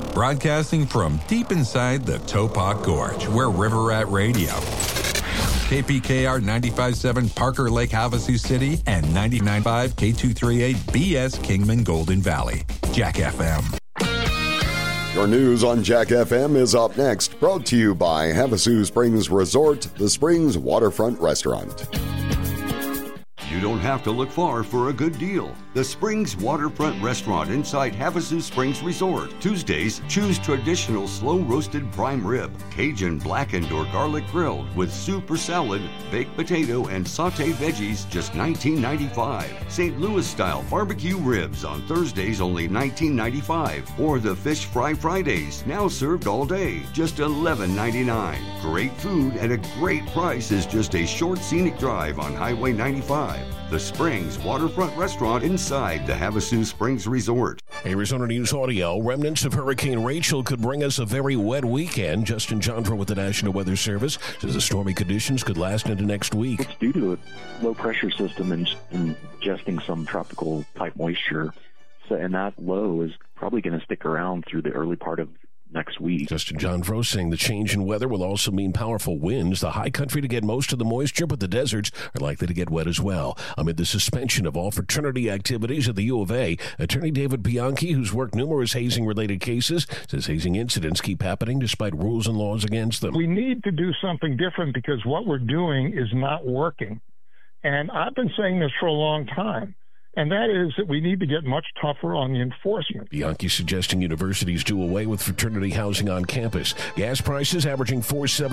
Broadcasting from deep inside the Topok Gorge, where River Rat Radio. KPKR 95.7 Parker Lake, Havasu City, and 99.5 K238 BS Kingman Golden Valley. Jack FM. Your news on Jack FM is up next, brought to you by Havasu Springs Resort, the Springs Waterfront Restaurant. You don't have to look far for a good deal. The Springs Waterfront Restaurant inside Havasu Springs Resort. Tuesdays, choose traditional slow-roasted prime rib, Cajun blackened or garlic grilled with soup or salad, baked potato, and sauteed veggies, just $19.95. St. Louis-style barbecue ribs on Thursdays, only $19.95. Or the Fish Fry Fridays, now served all day, just $11.99. Great food at a great price is just a short scenic drive on Highway 95. The Springs Waterfront Restaurant inside the Havasu Springs Resort. Arizona News Audio. Remnants of Hurricane Rachel could bring us a very wet weekend. Justin Chandra with the National Weather Service says the stormy conditions could last into next week. It's due to a low-pressure system ingesting some tropical type moisture, and that low is probably going to stick around through the early part of next week. Justin John Vro saying the change in weather will also mean powerful winds. The high country to get most of the moisture, but the deserts are likely to get wet as well. Amid the suspension of all fraternity activities at the U of A, Attorney David Bianchi, who's worked numerous hazing-related cases, says hazing incidents keep happening despite rules and laws against them. We need to do something different because what we're doing is not working. And I've been saying this for a long time. And that is that we need to get much tougher on the enforcement. Bianchi suggesting universities do away with fraternity housing on campus. Gas prices averaging $4.70